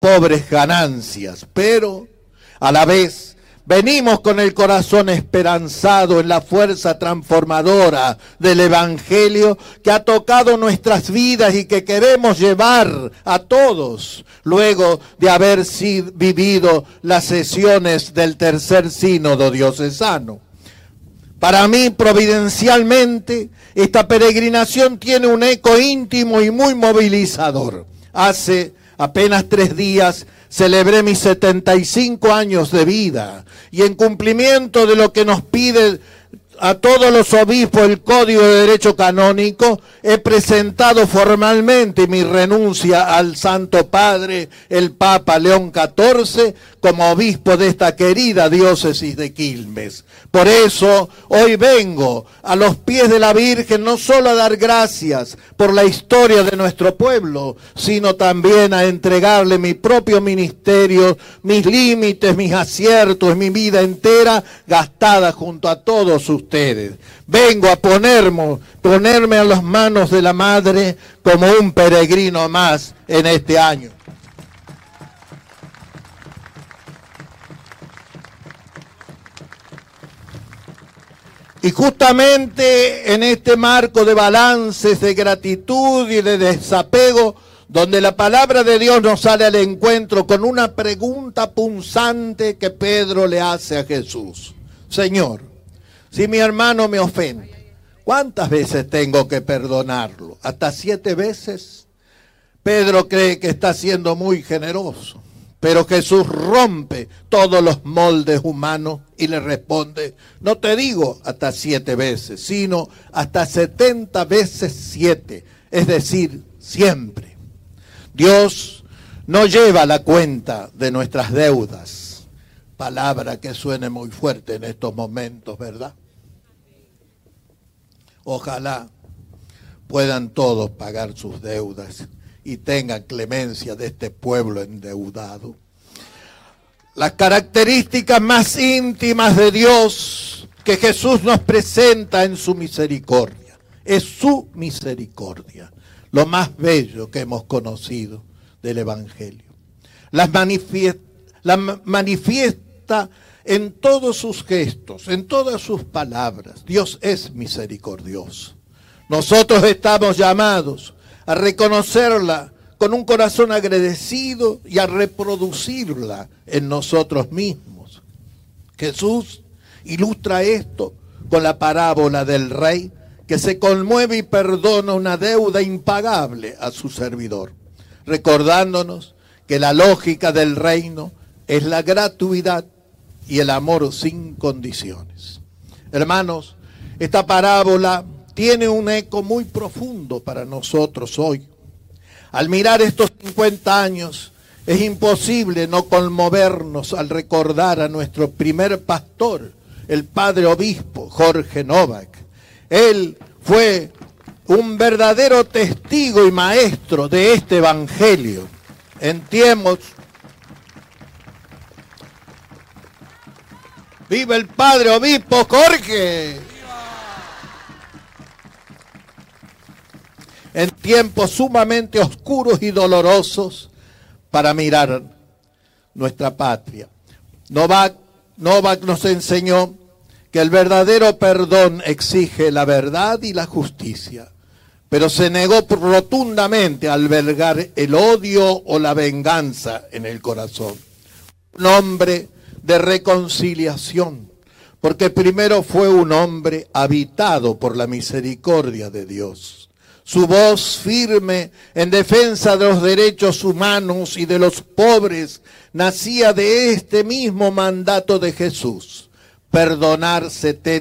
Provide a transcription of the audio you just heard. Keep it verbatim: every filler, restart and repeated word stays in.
pobres ganancias, pero a la vez venimos con el corazón esperanzado en la fuerza transformadora del Evangelio que ha tocado nuestras vidas y que queremos llevar a todos luego de haber sido, vivido las sesiones del tercer sínodo diocesano. Para mí, providencialmente, esta peregrinación tiene un eco íntimo y muy movilizador. Hace apenas tres días celebré mis setenta y cinco años de vida y en cumplimiento de lo que nos pide a todos los obispos el Código de Derecho Canónico, he presentado formalmente mi renuncia al Santo Padre, el Papa León catorce, como obispo de esta querida diócesis de Quilmes. Por eso, hoy vengo a los pies de la Virgen no solo a dar gracias por la historia de nuestro pueblo, sino también a entregarle mi propio ministerio, mis límites, mis aciertos, mi vida entera gastada junto a todos ustedes. Vengo a ponerme, ponerme a las manos de la Madre como un peregrino más en este año. Y justamente en este marco de balances, de gratitud y de desapego, donde la palabra de Dios nos sale al encuentro con una pregunta punzante que Pedro le hace a Jesús. Señor, si mi hermano me ofende, ¿cuántas veces tengo que perdonarlo? ¿Hasta siete veces? Pedro cree que está siendo muy generoso, pero Jesús rompe todos los moldes humanos y le responde, no te digo hasta siete veces, sino hasta setenta veces siete, es decir, siempre. Dios no lleva la cuenta de nuestras deudas, palabra que suene muy fuerte en estos momentos, ¿verdad? Ojalá puedan todos pagar sus deudas y tengan clemencia de este pueblo endeudado. Las características más íntimas de Dios que Jesús nos presenta en su misericordia, es su misericordia, lo más bello que hemos conocido del Evangelio. Las manifiesta, la manifiesta en todos sus gestos, en todas sus palabras. Dios es misericordioso. Nosotros estamos llamados a reconocerla con un corazón agradecido y a reproducirla en nosotros mismos. Jesús ilustra esto con la parábola del rey que se conmueve y perdona una deuda impagable a su servidor, recordándonos que la lógica del reino es la gratuidad y el amor sin condiciones. Hermanos, esta parábola tiene un eco muy profundo para nosotros hoy. Al mirar estos cincuenta años, es imposible no conmovernos al recordar a nuestro primer pastor, el padre obispo Jorge Novak. Él fue un verdadero testigo y maestro de este evangelio. En tiempos, ¡viva el padre obispo Jorge! En tiempos sumamente oscuros y dolorosos para mirar nuestra patria. Novak, Novak nos enseñó que el verdadero perdón exige la verdad y la justicia, pero se negó rotundamente a albergar el odio o la venganza en el corazón. Un hombre de reconciliación, porque primero fue un hombre habitado por la misericordia de Dios. Su voz firme en defensa de los derechos humanos y de los pobres nacía de este mismo mandato de Jesús: perdonar setenta